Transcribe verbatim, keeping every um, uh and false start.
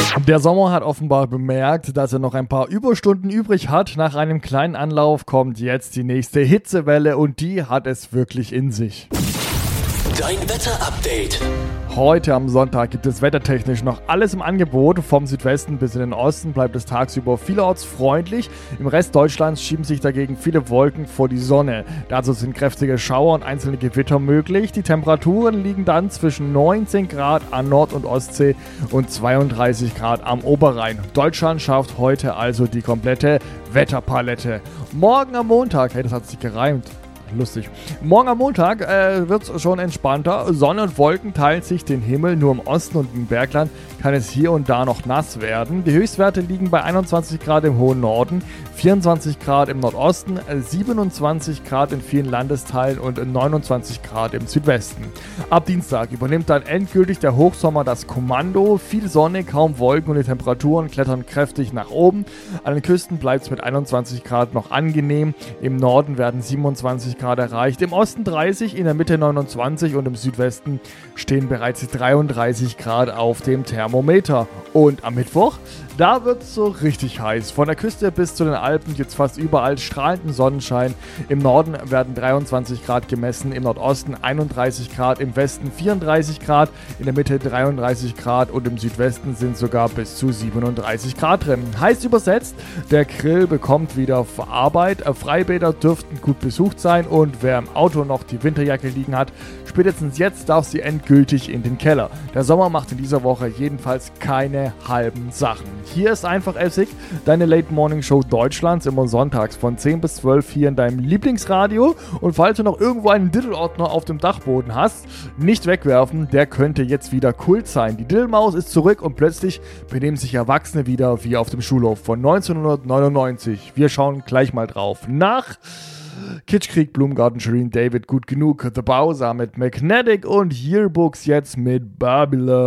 Der Sommer hat offenbar bemerkt, dass er noch ein paar Überstunden übrig hat. Nach einem kleinen Anlauf kommt jetzt die nächste Hitzewelle und die hat es wirklich in sich. Dein Wetter-Update. Heute am Sonntag gibt es wettertechnisch noch alles im Angebot. Vom Südwesten bis in den Osten bleibt es tagsüber vielerorts freundlich. Im Rest Deutschlands schieben sich dagegen viele Wolken vor die Sonne. Dazu sind kräftige Schauer und einzelne Gewitter möglich. Die Temperaturen liegen dann zwischen neunzehn Grad an Nord- und Ostsee und zweiunddreißig Grad am Oberrhein. Deutschland schafft heute also die komplette Wetterpalette. Morgen am Montag, hey, das hat sich gereimt. Lustig. Morgen am Montag äh, wird es schon entspannter. Sonne und Wolken teilen sich den Himmel. Nur im Osten und im Bergland kann es hier und da noch nass werden. Die Höchstwerte liegen bei einundzwanzig Grad im hohen Norden, vierundzwanzig Grad im Nordosten, siebenundzwanzig Grad in vielen Landesteilen und neunundzwanzig Grad im Südwesten. Ab Dienstag übernimmt dann endgültig der Hochsommer das Kommando. Viel Sonne, kaum Wolken und die Temperaturen klettern kräftig nach oben. An den Küsten bleibt es mit einundzwanzig Grad noch angenehm. Im Norden werden siebenundzwanzig Grad erreicht, im Osten dreißig, in der Mitte neunundzwanzig und im Südwesten stehen bereits dreiunddreißig Grad auf dem Thermometer. Und am Mittwoch, da wird es so richtig heiß. Von der Küste bis zu den Alpen gibt es fast überall strahlenden Sonnenschein. Im Norden werden dreiundzwanzig Grad gemessen, im Nordosten einunddreißig Grad, im Westen vierunddreißig Grad, in der Mitte dreiunddreißig Grad und im Südwesten sind sogar bis zu siebenunddreißig Grad drin. Heißt übersetzt, der Grill bekommt wieder Arbeit, Freibäder dürften gut besucht sein und wer im Auto noch die Winterjacke liegen hat, spätestens jetzt darf sie endgültig in den Keller. Der Sommer macht in dieser Woche jedenfalls keine halben Sachen. Hier ist einfach Essig, deine Late Morning Show Deutschlands, immer sonntags von zehn bis zwölf hier in deinem Lieblingsradio. Und falls du noch irgendwo einen Diddle-Ordner auf dem Dachboden hast, nicht wegwerfen, der könnte jetzt wieder Kult sein. Die Diddle-Maus ist zurück und plötzlich benehmen sich Erwachsene wieder wie auf dem Schulhof von neunzehnhundertneunundneunzig. Wir schauen gleich mal drauf. Nach Kitschkrieg, Blumengarten, Shirin David, Gut Genug, The Bowser mit Magnetic und Yearbooks jetzt mit Babylon.